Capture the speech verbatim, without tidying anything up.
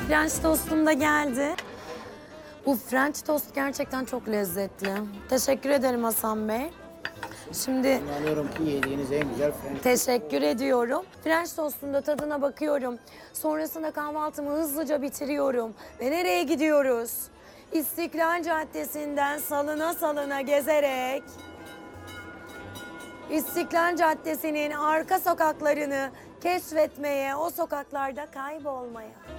French toastum da geldi. Bu French toast gerçekten çok lezzetli. Teşekkür ederim Hasan Bey. Şimdi İnanıyorum ki yediğiniz en güzel French. teşekkür ediyorum. French toast'un da tadına bakıyorum. Sonrasında kahvaltımı hızlıca bitiriyorum. Ve nereye gidiyoruz? İstiklal Caddesi'nden salına salına gezerek İstiklal Caddesi'nin arka sokaklarını keşfetmeye, o sokaklarda kaybolmaya.